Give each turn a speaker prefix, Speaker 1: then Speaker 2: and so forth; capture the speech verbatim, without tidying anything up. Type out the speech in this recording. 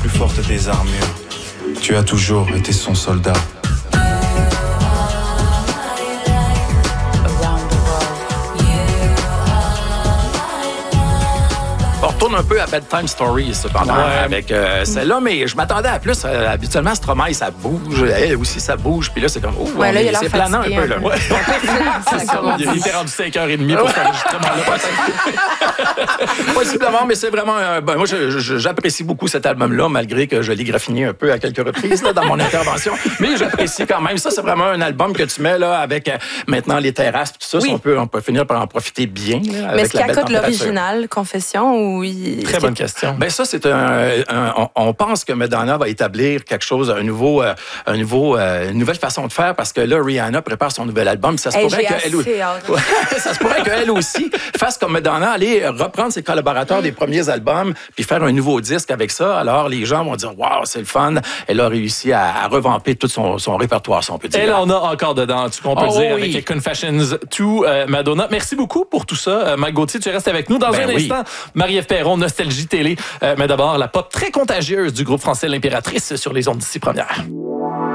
Speaker 1: plus forte des armures. Tu as toujours été son soldat.
Speaker 2: On retourne un peu à Bedtime Stories, cependant, ouais. avec euh, celle-là, mais je m'attendais à plus. Euh, habituellement, Stromae, ça bouge. Elle aussi, ça bouge. Puis là, c'est comme, oh,
Speaker 3: ouais, là,
Speaker 2: est, c'est planant un peu. Là. Ouais.
Speaker 3: C'est ça,
Speaker 2: il était rendu cinq heures trente pour cet enregistrement-là. Possiblement, mais c'est vraiment... Un, ben, moi, je, je, j'apprécie beaucoup cet album-là, malgré que je l'ai graffiné un peu à quelques reprises là, dans mon intervention. Mais j'apprécie quand même. Ça, c'est vraiment un album que tu mets là avec euh, maintenant les terrasses, tout ça. Oui. On, peut, on peut finir par en profiter bien. Là,
Speaker 3: mais est-ce qu'il accorde l'original, Confession, ou il...
Speaker 2: Très bonne question. Ben ça, c'est un, un on, on pense que Madonna va établir quelque chose, un nouveau, euh, un nouveau, euh, une nouvelle façon de faire, parce que là, Rihanna prépare son nouvel album. Ça se
Speaker 3: hey,
Speaker 2: pourrait qu'elle ouais, ça se pourrait qu'elle aussi fasse comme Madonna, aller reprendre ses collaborateurs des premiers albums, puis faire un nouveau disque avec ça. Alors les gens vont dire, waouh, c'est le fun. Elle a réussi à, à revamper tout son, son répertoire, si on peut dire.
Speaker 4: Elle en a encore dedans, tu qu'on peut
Speaker 2: oh,
Speaker 4: dire,
Speaker 2: oui.
Speaker 4: avec Confessions deux, euh, Madonna. Merci beaucoup pour tout ça, euh, Mike Gauthier. Tu restes avec nous dans ben un oui. instant. Marie-Ève Perron, Nostalgie Télé. Euh, mais d'abord, la pop très contagieuse du groupe français L'Impératrice sur les ondes d'ici première.